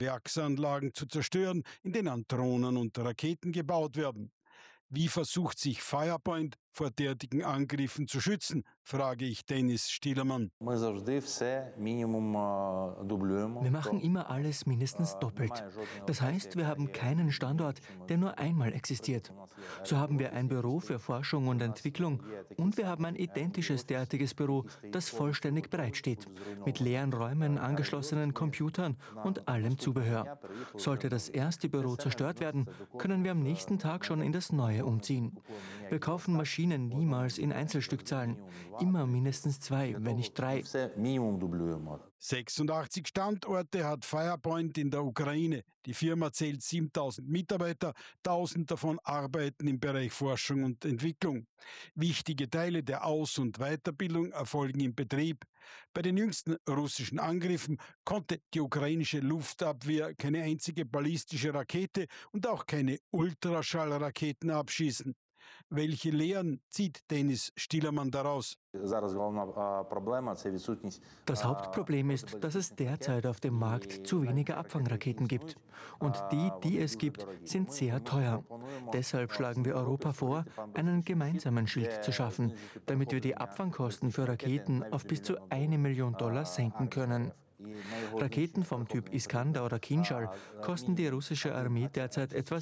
Werksanlagen zu zerstören, in denen Drohnen und Raketen gebaut werden. Wie versucht sich Firepoint vor derartigen Angriffen zu schützen, frage ich Dennis Stielermann. Wir machen immer alles mindestens doppelt. Das heißt, wir haben keinen Standort, der nur einmal existiert. So haben wir ein Büro für Forschung und Entwicklung und wir haben ein identisches derartiges Büro, das vollständig bereitsteht, mit leeren Räumen, angeschlossenen Computern und allem Zubehör. Sollte das erste Büro zerstört werden, können wir am nächsten Tag schon in das neue umziehen. Wir kaufen Maschinen niemals in Einzelstückzahlen, immer mindestens 2, wenn nicht 3. 86 Standorte hat Firepoint in der Ukraine. Die Firma zählt 7000 Mitarbeiter, 1000 davon arbeiten im Bereich Forschung und Entwicklung. Wichtige Teile der Aus- und Weiterbildung erfolgen im Betrieb. Bei den jüngsten russischen Angriffen konnte die ukrainische Luftabwehr keine einzige ballistische Rakete und auch keine Ultraschallraketen abschießen. Welche Lehren zieht Dennis Stielermann daraus? Das Hauptproblem ist, dass es derzeit auf dem Markt zu wenige Abfangraketen gibt. Und die es gibt, sind sehr teuer. Deshalb schlagen wir Europa vor, einen gemeinsamen Schild zu schaffen, damit wir die Abfangkosten für Raketen auf bis zu $1 Million senken können. Raketen vom Typ Iskander oder Kinschal kosten die russische Armee derzeit etwa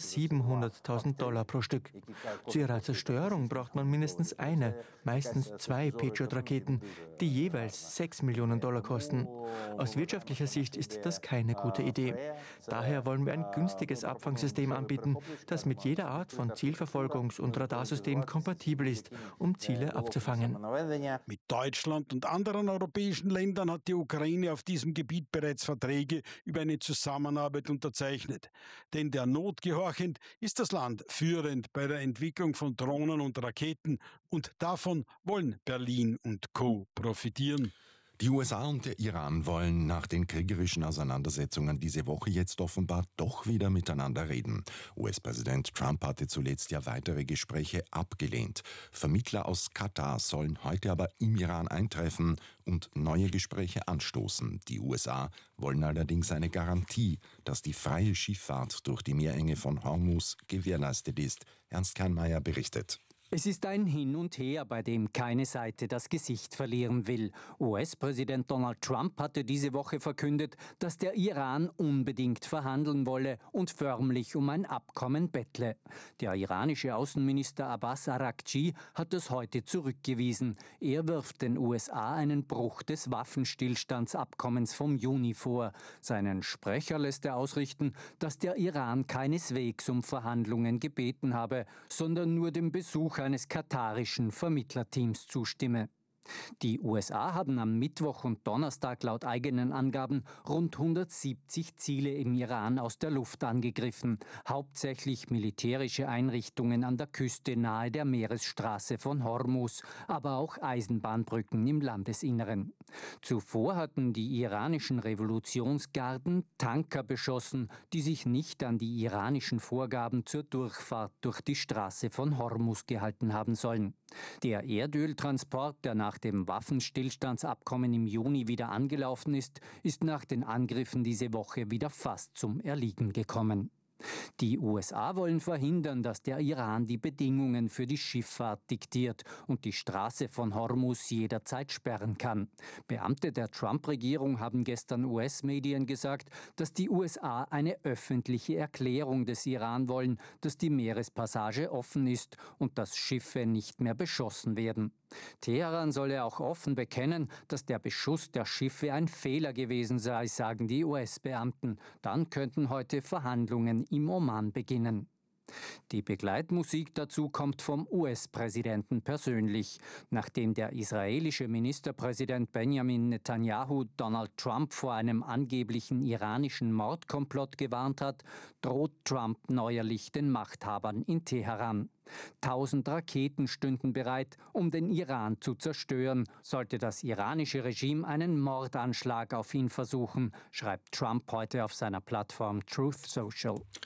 $700.000 pro Stück. Zu ihrer Zerstörung braucht man mindestens eine, meistens 2 Patriot-Raketen, die jeweils $6 Millionen kosten. Aus wirtschaftlicher Sicht ist das keine gute Idee. Daher wollen wir ein günstiges Abfangsystem anbieten, das mit jeder Art von Zielverfolgungs- und Radarsystem kompatibel ist, um Ziele abzufangen. Mit Deutschland und anderen europäischen Ländern hat die Ukraine auf diesem Gebiet bereits Verträge über eine Zusammenarbeit unterzeichnet. Denn der Not gehorchend ist das Land führend bei der Entwicklung von Drohnen und Raketen und davon wollen Berlin und Co. profitieren. Die USA und der Iran wollen nach den kriegerischen Auseinandersetzungen diese Woche jetzt offenbar doch wieder miteinander reden. US-Präsident Trump hatte zuletzt ja weitere Gespräche abgelehnt. Vermittler aus Katar sollen heute aber im Iran eintreffen und neue Gespräche anstoßen. Die USA wollen allerdings eine Garantie, dass die freie Schifffahrt durch die Meerenge von Hormuz gewährleistet ist. Ernst Kahnmeier berichtet. Es ist ein Hin und Her, bei dem keine Seite das Gesicht verlieren will. US-Präsident Donald Trump hatte diese Woche verkündet, dass der Iran unbedingt verhandeln wolle und förmlich um ein Abkommen bettle. Der iranische Außenminister Abbas Araghchi hat das heute zurückgewiesen. Er wirft den USA einen Bruch des Waffenstillstandsabkommens vom Juni vor. Seinen Sprecher lässt er ausrichten, dass der Iran keineswegs um Verhandlungen gebeten habe, sondern nur dem Besuch eines katarischen Vermittlerteams zustimme. Die USA haben am Mittwoch und Donnerstag laut eigenen Angaben rund 170 Ziele im Iran aus der Luft angegriffen, hauptsächlich militärische Einrichtungen an der Küste nahe der Meeresstraße von Hormuz, aber auch Eisenbahnbrücken im Landesinneren. Zuvor hatten die iranischen Revolutionsgarden Tanker beschossen, die sich nicht an die iranischen Vorgaben zur Durchfahrt durch die Straße von Hormuz gehalten haben sollen. Der Erdöltransport, der nach dem Waffenstillstandsabkommen im Juni wieder angelaufen ist, ist nach den Angriffen diese Woche wieder fast zum Erliegen gekommen. Die USA wollen verhindern, dass der Iran die Bedingungen für die Schifffahrt diktiert und die Straße von Hormuz jederzeit sperren kann. Beamte der Trump-Regierung haben gestern US-Medien gesagt, dass die USA eine öffentliche Erklärung des Iran wollen, dass die Meerespassage offen ist und dass Schiffe nicht mehr beschossen werden. Teheran solle auch offen bekennen, dass der Beschuss der Schiffe ein Fehler gewesen sei, sagen die US-Beamten. Dann könnten heute Verhandlungen im Oman beginnen. Die Begleitmusik dazu kommt vom US-Präsidenten persönlich. Nachdem der israelische Ministerpräsident Benjamin Netanyahu Donald Trump vor einem angeblichen iranischen Mordkomplott gewarnt hat, droht Trump neuerlich den Machthabern in Teheran. 1000 Raketen stünden bereit, um den Iran zu zerstören, sollte das iranische Regime einen Mordanschlag auf ihn versuchen, schreibt Trump heute auf seiner Plattform Truth Social.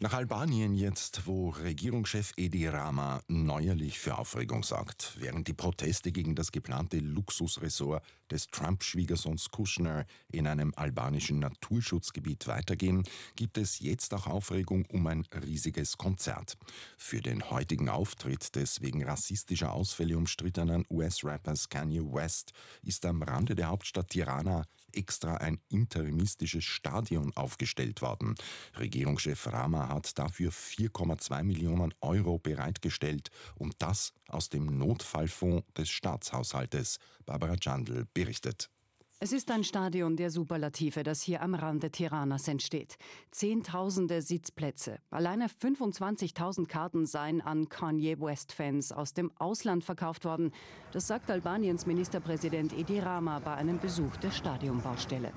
Nach Albanien jetzt, wo Regierungschef Edi Rama neuerlich für Aufregung sorgt. Während die Proteste gegen das geplante Luxusressort des Trump-Schwiegersohns Kushner in einem albanischen Naturschutzgebiet weitergehen, gibt es jetzt auch Aufregung um ein riesiges Konzert. Für den heutigen Auftritt des wegen rassistischer Ausfälle umstrittenen US-Rappers Kanye West ist am Rande der Hauptstadt Tirana extra ein interimistisches Stadion aufgestellt worden. Regierungschef Rama hat dafür 4,2 Millionen Euro bereitgestellt und das aus dem Notfallfonds des Staatshaushaltes. Barbara Jandl berichtet. Es ist ein Stadion der Superlative, das hier am Rande Tiranas entsteht. Zehntausende Sitzplätze. Alleine 25.000 Karten seien an Kanye West-Fans aus dem Ausland verkauft worden. Das sagt Albaniens Ministerpräsident Edi Rama bei einem Besuch der Stadionbaustelle.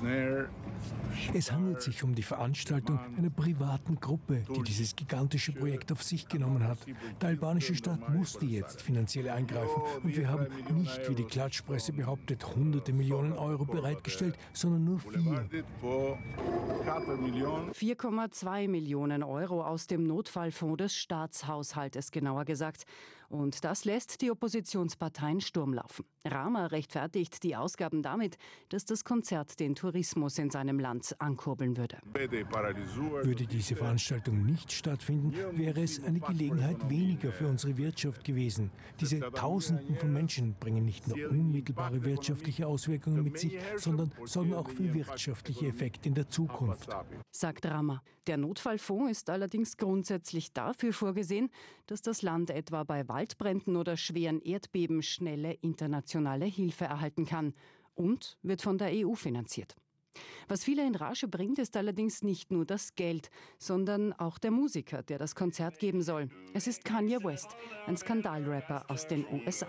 Es handelt sich um die Veranstaltung einer privaten Gruppe, die dieses gigantische Projekt auf sich genommen hat. Der albanische Staat musste jetzt finanziell eingreifen und wir haben nicht, wie die Klatschpresse behauptet, hunderte Millionen Euro bereitgestellt, sondern nur 4,2 Millionen Euro aus dem Notfallfonds des Staatshaushaltes, genauer gesagt. Und das lässt die Oppositionsparteien Sturm laufen. Rama rechtfertigt die Ausgaben damit, dass das Konzert den Tourismus in seinem Land ankurbeln würde. Würde diese Veranstaltung nicht stattfinden, wäre es eine Gelegenheit weniger für unsere Wirtschaft gewesen. Diese Tausenden von Menschen bringen nicht nur unmittelbare wirtschaftliche Auswirkungen mit sich, sondern sorgen auch für wirtschaftliche Effekte in der Zukunft. Sagt Rama. Der Notfallfonds ist allerdings grundsätzlich dafür vorgesehen, dass das Land etwa bei Waldbränden oder schweren Erdbeben schnelle internationale Hilfe erhalten kann und wird von der EU finanziert. Was viele in Rage bringt, ist allerdings nicht nur das Geld, sondern auch der Musiker, der das Konzert geben soll. Es ist Kanye West, ein Skandalrapper aus den USA.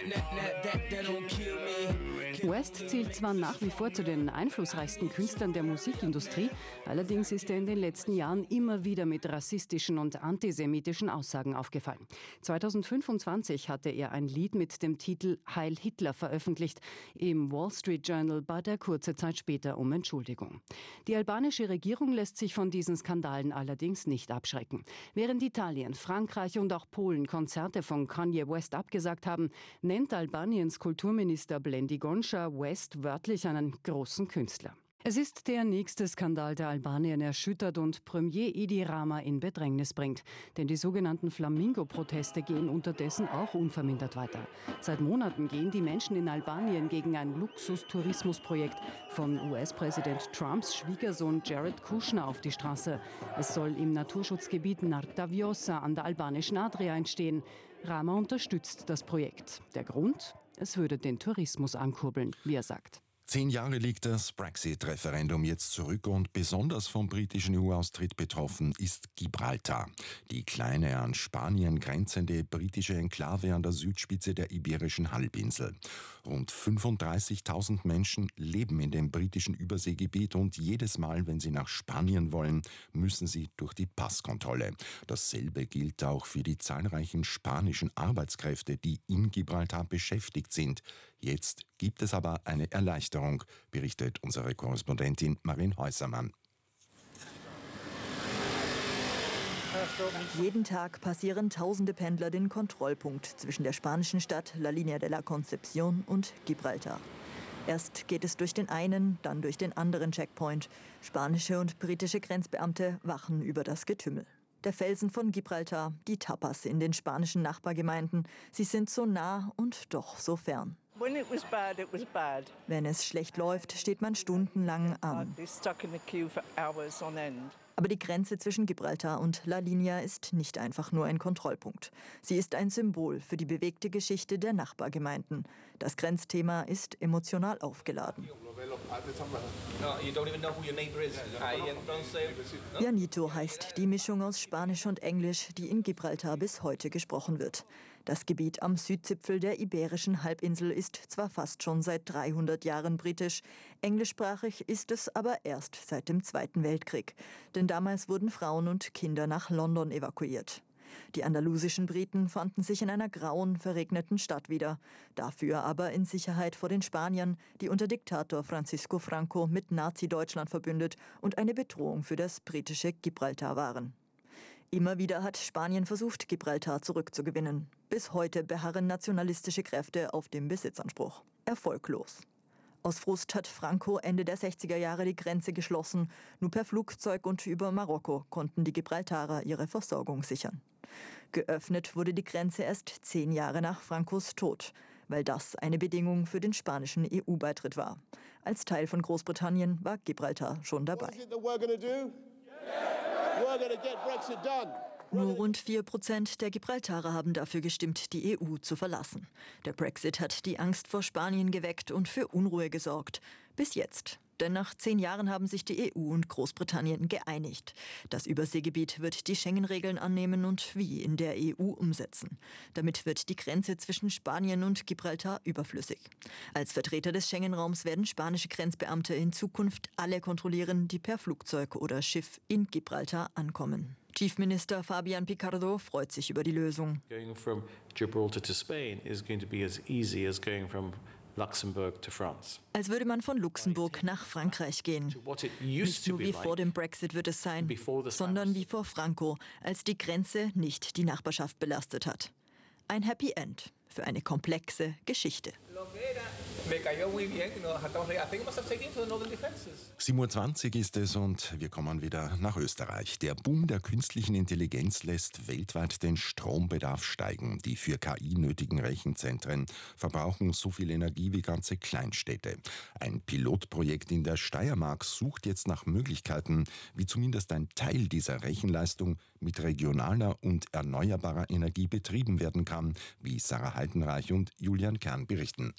West zählt zwar nach wie vor zu den einflussreichsten Künstlern der Musikindustrie, allerdings ist er in den letzten Jahren immer wieder mit rassistischen und antisemitischen Aussagen aufgefallen. 2025 hatte er ein Lied mit dem Titel Heil Hitler veröffentlicht. Im Wall Street Journal bat er kurze Zeit später um Entschuldigung. Die albanische Regierung lässt sich von diesen Skandalen allerdings nicht abschrecken. Während Italien, Frankreich und auch Polen Konzerte von Kanye West abgesagt haben, nennt Albaniens Kulturminister Blendi Gonca West wörtlich einen großen Künstler. Es ist der nächste Skandal, der Albanien erschüttert und Premier Edi Rama in Bedrängnis bringt. Denn die sogenannten Flamingo-Proteste gehen unterdessen auch unvermindert weiter. Seit Monaten gehen die Menschen in Albanien gegen ein Luxustourismusprojekt von US-Präsident Trumps Schwiegersohn Jared Kushner auf die Straße. Es soll im Naturschutzgebiet Narta Vjosa an der albanischen Adria entstehen. Rama unterstützt das Projekt. Der Grund? Es würde den Tourismus ankurbeln, wie er sagt. 10 Jahre liegt das Brexit-Referendum jetzt zurück und besonders vom britischen EU-Austritt betroffen ist Gibraltar. Die kleine, an Spanien grenzende britische Enklave an der Südspitze der Iberischen Halbinsel. Rund 35.000 Menschen leben in dem britischen Überseegebiet und jedes Mal, wenn sie nach Spanien wollen, müssen sie durch die Passkontrolle. Dasselbe gilt auch für die zahlreichen spanischen Arbeitskräfte, die in Gibraltar beschäftigt sind. Jetzt gibt es aber eine Erleichterung, berichtet unsere Korrespondentin Marin Häusermann. Jeden Tag passieren tausende Pendler den Kontrollpunkt zwischen der spanischen Stadt La Línea de la Concepción und Gibraltar. Erst geht es durch den einen, dann durch den anderen Checkpoint. Spanische und britische Grenzbeamte wachen über das Getümmel. Der Felsen von Gibraltar, die Tapas in den spanischen Nachbargemeinden. Sie sind so nah und doch so fern. Wenn es schlecht läuft, steht man stundenlang an. Aber die Grenze zwischen Gibraltar und La Línea ist nicht einfach nur ein Kontrollpunkt. Sie ist ein Symbol für die bewegte Geschichte der Nachbargemeinden. Das Grenzthema ist emotional aufgeladen. Llanito heißt die Mischung aus Spanisch und Englisch, die in Gibraltar bis heute gesprochen wird. Das Gebiet am Südzipfel der Iberischen Halbinsel ist zwar fast schon seit 300 Jahren britisch, englischsprachig ist es aber erst seit dem Zweiten Weltkrieg. Denn damals wurden Frauen und Kinder nach London evakuiert. Die andalusischen Briten fanden sich in einer grauen, verregneten Stadt wieder. Dafür aber in Sicherheit vor den Spaniern, die unter Diktator Francisco Franco mit Nazi-Deutschland verbündet und eine Bedrohung für das britische Gibraltar waren. Immer wieder hat Spanien versucht, Gibraltar zurückzugewinnen. Bis heute beharren nationalistische Kräfte auf dem Besitzanspruch. Erfolglos. Aus Frust hat Franco Ende der 60er Jahre die Grenze geschlossen. Nur per Flugzeug und über Marokko konnten die Gibraltarer ihre Versorgung sichern. Geöffnet wurde die Grenze erst 10 Jahre nach Francos Tod, weil das eine Bedingung für den spanischen EU-Beitritt war. Als Teil von Großbritannien war Gibraltar schon dabei. Nur rund 4% der Gibraltarer haben dafür gestimmt, die EU zu verlassen. Der Brexit hat die Angst vor Spanien geweckt und für Unruhe gesorgt. Bis jetzt. Denn nach 10 Jahren haben sich die EU und Großbritannien geeinigt. Das Überseegebiet wird die Schengen-Regeln annehmen und wie in der EU umsetzen. Damit wird die Grenze zwischen Spanien und Gibraltar überflüssig. Als Vertreter des Schengen-Raums werden spanische Grenzbeamte in Zukunft alle kontrollieren, die per Flugzeug oder Schiff in Gibraltar ankommen. Chief Minister Fabián Picardo freut sich über die Lösung. Going from Gibraltar to Spain is going to be as easy as going from Luxembourg to France. Als würde man von Luxemburg nach Frankreich gehen. Nicht nur wie vor dem Brexit wird es sein, sondern wie vor Franco, als die Grenze nicht die Nachbarschaft belastet hat. Ein Happy End für eine komplexe Geschichte. 7:20 Uhr ist es und wir kommen wieder nach Österreich. Der Boom der künstlichen Intelligenz lässt weltweit den Strombedarf steigen. Die für KI nötigen Rechenzentren verbrauchen so viel Energie wie ganze Kleinstädte. Ein Pilotprojekt in der Steiermark sucht jetzt nach Möglichkeiten, wie zumindest ein Teil dieser Rechenleistung mit regionaler und erneuerbarer Energie betrieben werden kann, wie Sarah Heidenreich und Julian Kern berichten.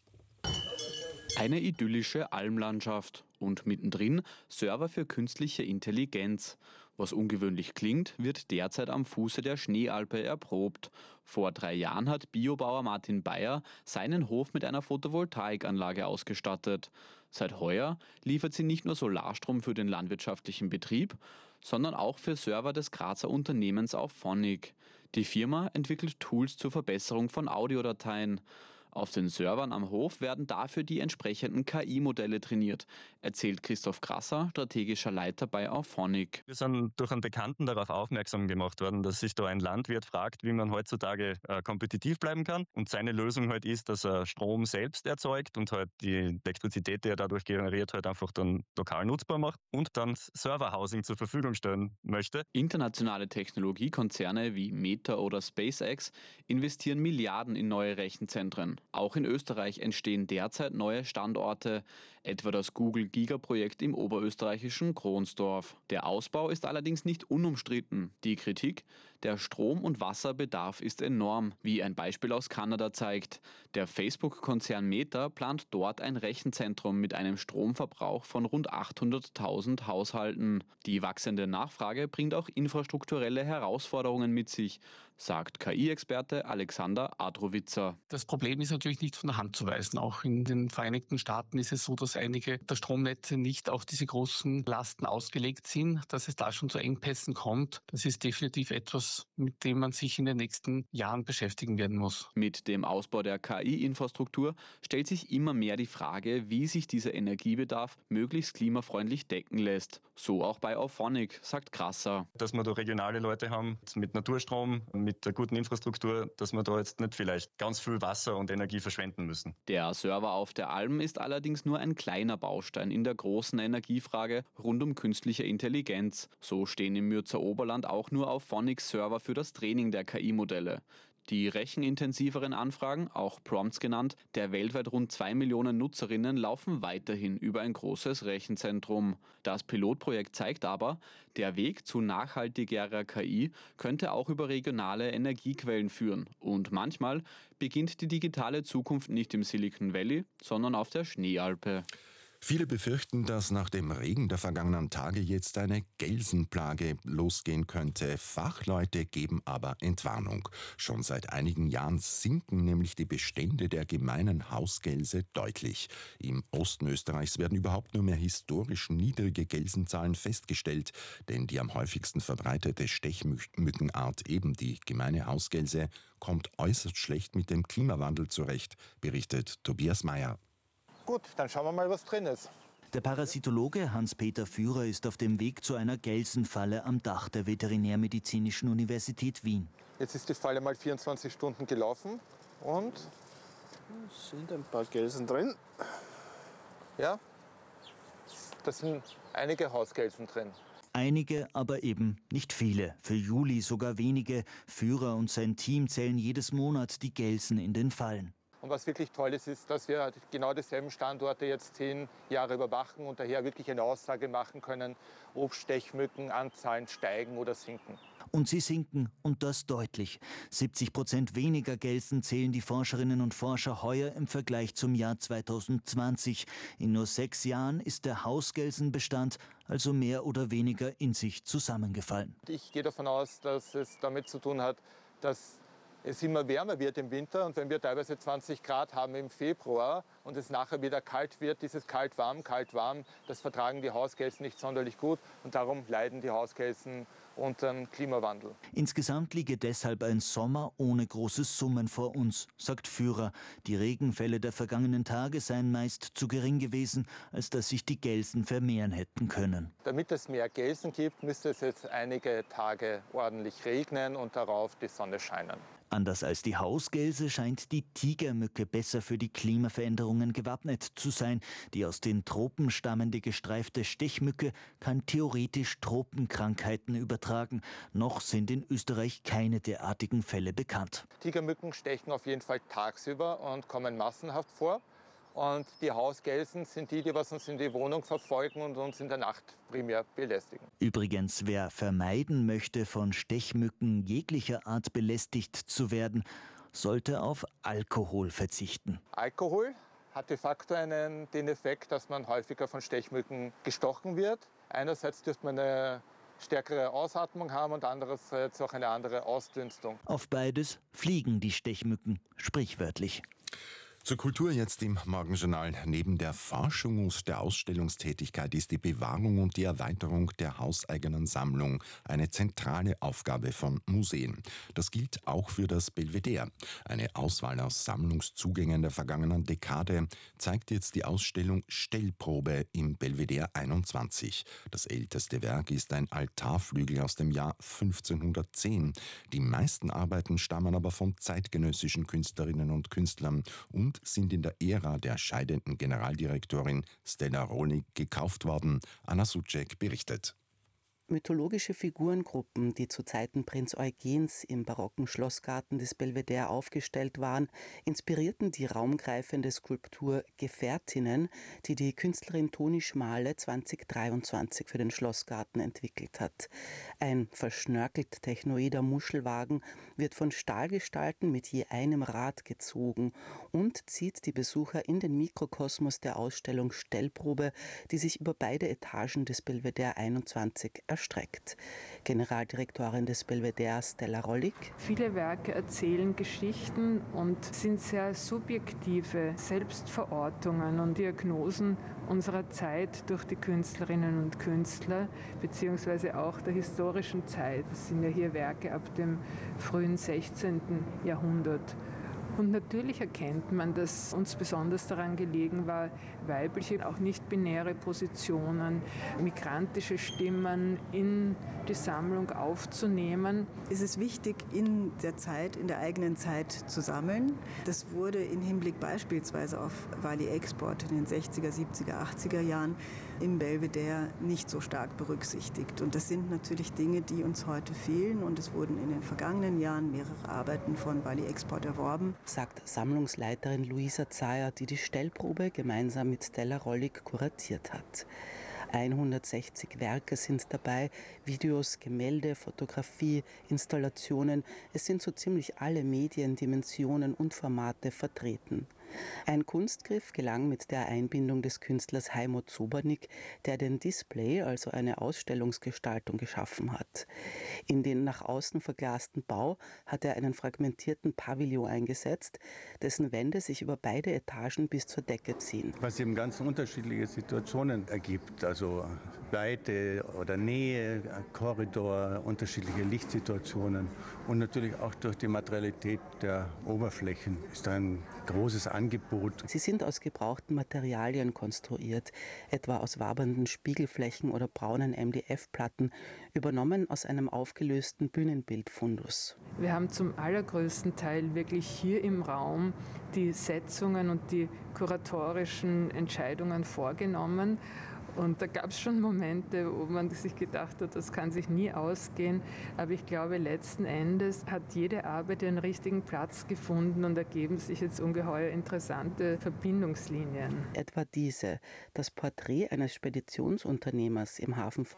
Eine idyllische Almlandschaft und mittendrin Server für künstliche Intelligenz. Was ungewöhnlich klingt, wird derzeit am Fuße der Schneealpe erprobt. Vor 3 Jahren hat Biobauer Martin Bayer seinen Hof mit einer Photovoltaikanlage ausgestattet. Seit heuer liefert sie nicht nur Solarstrom für den landwirtschaftlichen Betrieb, sondern auch für Server des Grazer Unternehmens Auphonic. Die Firma entwickelt Tools zur Verbesserung von Audiodateien. Auf den Servern am Hof werden dafür die entsprechenden KI-Modelle trainiert, erzählt Christoph Grasser, strategischer Leiter bei Auphonic. Wir sind durch einen Bekannten darauf aufmerksam gemacht worden, dass sich da ein Landwirt fragt, wie man heutzutage kompetitiv bleiben kann. Und seine Lösung halt ist, dass er Strom selbst erzeugt und halt die Elektrizität, die er dadurch generiert, halt einfach dann lokal nutzbar macht und dann Serverhousing zur Verfügung stellen möchte. Internationale Technologiekonzerne wie Meta oder SpaceX investieren Milliarden in neue Rechenzentren. Auch in Österreich entstehen derzeit neue Standorte, etwa das Google-Giga-Projekt im oberösterreichischen Kronsdorf. Der Ausbau ist allerdings nicht unumstritten. Die Kritik: Der Strom- und Wasserbedarf ist enorm, wie ein Beispiel aus Kanada zeigt. Der Facebook-Konzern Meta plant dort ein Rechenzentrum mit einem Stromverbrauch von rund 800.000 Haushalten. Die wachsende Nachfrage bringt auch infrastrukturelle Herausforderungen mit sich, sagt KI-Experte Alexander Adrowitzer. Das Problem ist natürlich nicht von der Hand zu weisen. Auch in den Vereinigten Staaten ist es so, dass einige der Stromnetze nicht auf diese großen Lasten ausgelegt sind. Dass es da schon zu Engpässen kommt, das ist definitiv etwas, mit dem man sich in den nächsten Jahren beschäftigen werden muss. Mit dem Ausbau der KI-Infrastruktur stellt sich immer mehr die Frage, wie sich dieser Energiebedarf möglichst klimafreundlich decken lässt. So auch bei Auphonic, sagt Grasser. Dass wir da regionale Leute haben mit Naturstrom, mit der guten Infrastruktur, dass wir da jetzt nicht vielleicht ganz viel Wasser und Energie verschwenden müssen. Der Server auf der Alm ist allerdings nur ein kleiner Baustein in der großen Energiefrage rund um künstliche Intelligenz. So stehen im Mürzer Oberland auch nur Auphonic-Server für das Training der KI-Modelle. Die rechenintensiveren Anfragen, auch Prompts genannt, der weltweit rund 2 Millionen Nutzerinnen laufen weiterhin über ein großes Rechenzentrum. Das Pilotprojekt zeigt aber, der Weg zu nachhaltigerer KI könnte auch über regionale Energiequellen führen. Und manchmal beginnt die digitale Zukunft nicht im Silicon Valley, sondern auf der Schneealpe. Viele befürchten, dass nach dem Regen der vergangenen Tage jetzt eine Gelsenplage losgehen könnte. Fachleute geben aber Entwarnung. Schon seit einigen Jahren sinken nämlich die Bestände der gemeinen Hausgelse deutlich. Im Osten Österreichs werden überhaupt nur mehr historisch niedrige Gelsenzahlen festgestellt, denn die am häufigsten verbreitete Stechmückenart, eben die gemeine Hausgelse, kommt äußerst schlecht mit dem Klimawandel zurecht, berichtet Tobias Meyer. Gut, dann schauen wir mal, was drin ist. Der Parasitologe Hans-Peter Führer ist auf dem Weg zu einer Gelsenfalle am Dach der Veterinärmedizinischen Universität Wien. Jetzt ist die Falle mal 24 Stunden gelaufen und es sind ein paar Gelsen drin. Ja, da sind einige Hausgelsen drin. Einige, aber eben nicht viele. Für Juli sogar wenige. Führer und sein Team zählen jedes Monat die Gelsen in den Fallen. Und was wirklich toll ist, ist, dass wir genau dieselben Standorte jetzt 10 Jahre überwachen und daher wirklich eine Aussage machen können, ob Stechmückenanzahlen steigen oder sinken. Und sie sinken, und das deutlich. 70% weniger Gelsen zählen die Forscherinnen und Forscher heuer im Vergleich zum Jahr 2020. In nur 6 Jahren ist der Hausgelsenbestand also mehr oder weniger in sich zusammengefallen. Ich gehe davon aus, dass es damit zu tun hat, dass es immer wärmer wird im Winter und wenn wir teilweise 20 Grad haben im Februar und es nachher wieder kalt wird, dieses kalt-warm, das vertragen die Hausgelsen nicht sonderlich gut und darum leiden die Hausgelsen unter dem Klimawandel. Insgesamt liege deshalb ein Sommer ohne großes Summen vor uns, sagt Führer. Die Regenfälle der vergangenen Tage seien meist zu gering gewesen, als dass sich die Gelsen vermehren hätten können. Damit es mehr Gelsen gibt, müsste es jetzt einige Tage ordentlich regnen und darauf die Sonne scheinen. Anders als die Hausgelse scheint die Tigermücke besser für die Klimaveränderungen gewappnet zu sein. Die aus den Tropen stammende gestreifte Stechmücke kann theoretisch Tropenkrankheiten übertragen. Noch sind in Österreich keine derartigen Fälle bekannt. Tigermücken stechen auf jeden Fall tagsüber und kommen massenhaft vor. Und die Hausgelsen sind die was uns in die Wohnung verfolgen und uns in der Nacht primär belästigen. Übrigens, wer vermeiden möchte, von Stechmücken jeglicher Art belästigt zu werden, sollte auf Alkohol verzichten. Alkohol hat de facto den Effekt, dass man häufiger von Stechmücken gestochen wird. Einerseits dürfte man eine stärkere Ausatmung haben und andererseits auch eine andere Ausdünstung. Auf beides fliegen die Stechmücken, sprichwörtlich. Zur Kultur jetzt im Morgenjournal. Neben der Forschung und der Ausstellungstätigkeit ist die Bewahrung und die Erweiterung der hauseigenen Sammlung eine zentrale Aufgabe von Museen. Das gilt auch für das Belvedere. Eine Auswahl aus Sammlungszugängen der vergangenen Dekade zeigt jetzt die Ausstellung Stellprobe im Belvedere 21. Das älteste Werk ist ein Altarflügel aus dem Jahr 1510. Die meisten Arbeiten stammen aber von zeitgenössischen Künstlerinnen und Künstlern und sind in der Ära der scheidenden Generaldirektorin Stella Rollig gekauft worden. Anna Sucek berichtet. Mythologische Figurengruppen, die zu Zeiten Prinz Eugens im barocken Schlossgarten des Belvedere aufgestellt waren, inspirierten die raumgreifende Skulptur Gefährtinnen, die die Künstlerin Toni Schmale 2023 für den Schlossgarten entwickelt hat. Ein verschnörkelt technoider Muschelwagen wird von Stahlgestalten mit je einem Rad gezogen und zieht die Besucher in den Mikrokosmos der Ausstellung Stellprobe, die sich über beide Etagen des Belvedere 21 erstreckt. Generaldirektorin des Belvedere Stella Rollig. Viele Werke erzählen Geschichten und sind sehr subjektive Selbstverortungen und Diagnosen unserer Zeit durch die Künstlerinnen und Künstler, beziehungsweise auch der historischen Zeit. Das sind ja hier Werke ab dem frühen 16. Jahrhundert. Und natürlich erkennt man, dass uns besonders daran gelegen war, weibliche, auch nicht-binäre Positionen, migrantische Stimmen in die Sammlung aufzunehmen. Es ist wichtig, in der Zeit, in der eigenen Zeit zu sammeln. Das wurde im Hinblick beispielsweise auf Wally-Export in den 60er, 70er, 80er Jahren im Belvedere nicht so stark berücksichtigt. Und das sind natürlich Dinge, die uns heute fehlen. Und es wurden in den vergangenen Jahren mehrere Arbeiten von Wally-Export erworben, sagt Sammlungsleiterin Luisa Zayer, die die Stellprobe gemeinsam mit Stella Rollig kuratiert hat. 160 Werke sind dabei, Videos, Gemälde, Fotografie, Installationen. Es sind so ziemlich alle Medien, Dimensionen und Formate vertreten. Ein Kunstgriff gelang mit der Einbindung des Künstlers Heimo Zobernik, der den Display, also eine Ausstellungsgestaltung, geschaffen hat. In den nach außen verglasten Bau hat er einen fragmentierten Pavillon eingesetzt, dessen Wände sich über beide Etagen bis zur Decke ziehen. Was eben ganz unterschiedliche Situationen ergibt. Also Weite oder Nähe, Korridor, unterschiedliche Lichtsituationen und natürlich auch durch die Materialität der Oberflächen ist da ein großes Angebot. Sie sind aus gebrauchten Materialien konstruiert, etwa aus wabernden Spiegelflächen oder braunen MDF-Platten, übernommen aus einem aufgelösten Bühnenbildfundus. Wir haben zum allergrößten Teil wirklich hier im Raum die Setzungen und die kuratorischen Entscheidungen vorgenommen. Und da gab es schon Momente, wo man sich gedacht hat, das kann sich nie ausgehen. Aber ich glaube, letzten Endes hat jede Arbeit ihren richtigen Platz gefunden und ergeben sich jetzt ungeheuer interessante Verbindungslinien. Etwa diese, das Porträt eines Speditionsunternehmers im Hafen